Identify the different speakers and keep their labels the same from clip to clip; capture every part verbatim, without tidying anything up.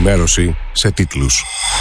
Speaker 1: ενημέρωση σε τίτλους.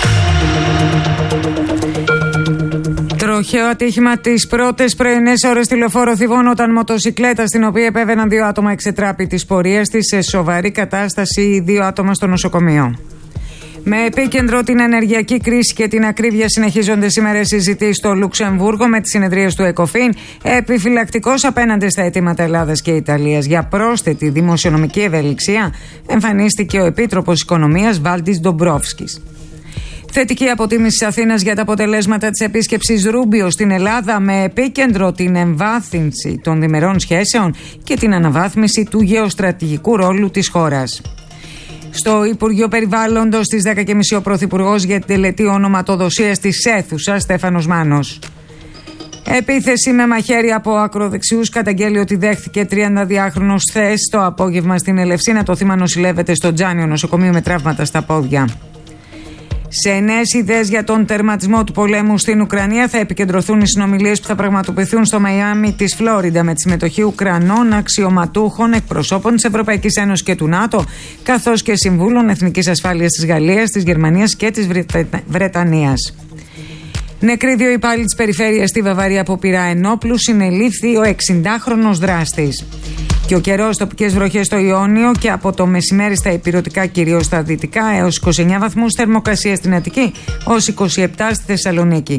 Speaker 2: Τροχαίο ατύχημα τις πρώτες πρωινές ώρες στη Λεωφόρο Θηβών, όταν μοτοσικλέτα στην οποία επέβαιναν δύο άτομα εξετράπη της πορείας της σε σοβαρή κατάσταση, δύο άτομα στο νοσοκομείο. Με επίκεντρο την ενεργειακή κρίση και την ακρίβεια, συνεχίζονται σήμερα συζητήσεις στο Λουξεμβούργο με τις συνεδρίες του ΕΚΟΦΗΝ, επιφυλακτικός απέναντι στα αιτήματα Ελλάδας και Ιταλίας για πρόσθετη δημοσιονομική ευελιξία, εμφανίστηκε ο Επίτροπος Οικονομίας Βάλτις Ντομπρόφσκης. Θετική αποτίμηση της Αθήνας για τα αποτελέσματα της επίσκεψης Ρούμπιο στην Ελλάδα, με επίκεντρο την εμβάθυνση των διμερών σχέσεων και την αναβάθμιση του γεωστρατηγικού ρόλου της χώρας. Στο Υπουργείο Περιβάλλοντος στις δέκα και μισή ο Πρωθυπουργός για την τελετή ονοματοδοσίας της αίθουσας Στέφανος Μάνος. Επίθεση με μαχαίρι από ακροδεξιούς, καταγγέλει ότι δέχθηκε τριανταδυάχρονος χθες το απόγευμα στην Ελευσίνα. Το θύμα νοσηλεύεται στο Τζάνιο νοσοκομείο με τραύματα στα πόδια. Σε νέες ιδέες για τον τερματισμό του πολέμου στην Ουκρανία θα επικεντρωθούν οι συνομιλίες που θα πραγματοποιηθούν στο Μαϊάμι της Φλόριντα με τη συμμετοχή Ουκρανών αξιωματούχων, εκπροσώπων της Ευρωπαϊκής Ένωσης και του ΝΑΤΟ, καθώς και συμβούλων εθνικής ασφάλειας της Γαλλίας, της Γερμανίας και της Βρετανίας. Νεκροί δύο υπάλληλοι της περιφέρειας στη Βαβαρία από πυρά ενόπλου, συνελήφθη ο εξηντάχρονος δράστης. Και ο καιρός, τοπικές βροχές στο Ιόνιο και από το μεσημέρι στα ηπειρωτικά, κυρίως στα δυτικά, έως είκοσι εννέα βαθμούς θερμοκρασία στην Αττική, ως είκοσι επτά στη Θεσσαλονίκη.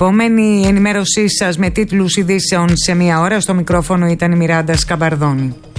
Speaker 2: Επόμενη ενημέρωσή σας με τίτλους ειδήσεων σε μία ώρα. Στο μικρόφωνο ήταν η Μιράντα Σκαμπαρδόνη.